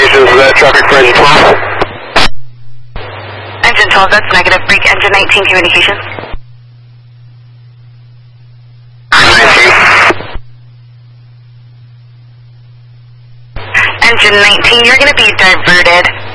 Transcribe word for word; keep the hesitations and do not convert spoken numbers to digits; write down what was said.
communications, uh, traffic for engine twelve. Engine twelve, that's negative. Break engine nineteen communications. nineteen. Engine nineteen, you're going to be diverted.